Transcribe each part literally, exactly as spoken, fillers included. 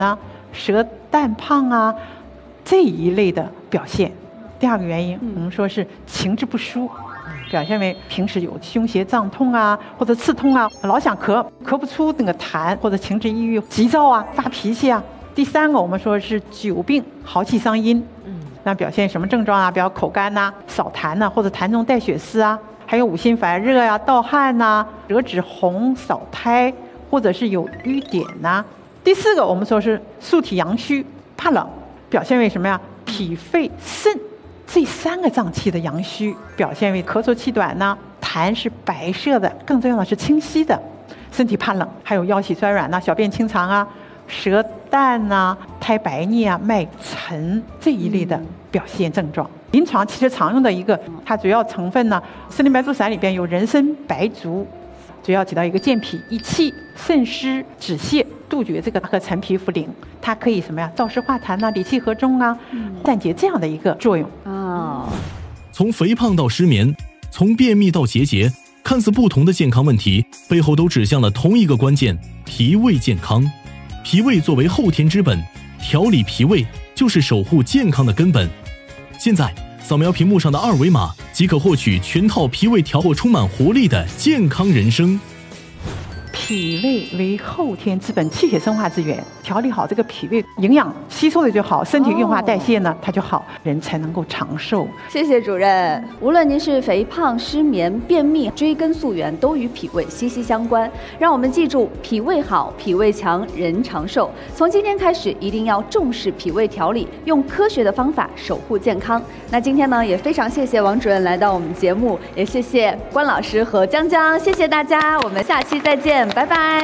啊、舌淡胖啊这一类的表现。第二个原因，我们说是情志不舒，表现为平时有胸胁胀痛啊，或者刺痛啊，老想咳，咳不出那个痰，或者情志抑郁、急躁啊、发脾气啊。第三个，我们说是久病豪气伤阴，嗯，那表现什么症状啊？比如口干呐、啊、少痰呐、啊，或者痰中带血丝啊，还有五心烦热呀、啊、盗汗呐、啊、舌质红、少苔，或者是有瘀点呐、啊。第四个，我们说是素体阳虚，怕冷，表现为什么呀？脾肺肾这三个脏器的阳虚，表现为咳嗽气短呢，痰是白色的，更重要的是清晰的，身体怕冷，还有腰膝酸软呐、小便清长啊、舌淡呐、苔白腻啊、脉沉这一类的表现症状。临床其实常用的一个，它主要成分呢，参苓白术散里边有人参、白术，主要起到一个健脾益气、渗湿止泻、杜绝这个和陈皮茯苓，它可以什么呀？燥湿化痰呐、理气和中啊，暂解这样的一个作用。 哦， 从肥胖到失眠，从便秘到结节，看似不同的健康问题，背后都指向了同一个关键：脾胃健康。脾胃作为后天之本，调理脾胃就是守护健康的根本。现在扫描屏幕上的二维码，即可获取全套脾胃调或充满活力的健康人生。 脾胃为后天之本，气血生化之源，调理好这个脾胃，营养吸收的就好，身体运化代谢呢、哦、它就好，人才能够长寿。 谢谢主任。无论您是肥胖、失眠、便秘，追根溯源都与脾胃息息相关。让我们记住，脾胃好，脾胃强，人长寿。从今天开始，一定要重视脾胃调理，用科学的方法守护健康。那今天呢，也非常谢谢王主任来到我们节目，也谢谢关老师和江江，谢谢大家，我们下期再见。拜拜。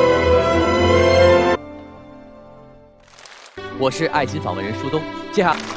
我是爱心访问人舒东，接下来。